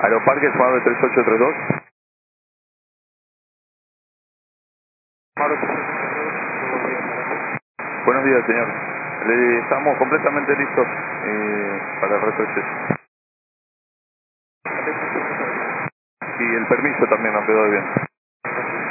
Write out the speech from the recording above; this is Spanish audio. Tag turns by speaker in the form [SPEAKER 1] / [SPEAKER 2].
[SPEAKER 1] Aeroparque, Smart 3832. Buenos días, señor. Estamos completamente listos para el retroceso. Y el permiso también nos quedó bien.